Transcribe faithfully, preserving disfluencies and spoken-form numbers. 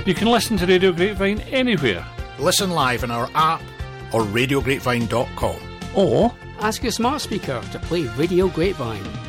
You can listen to Radio Grapevine anywhere. Listen live on our app or radio grapevine dot com. Or ask your smart speaker to play Radio Grapevine.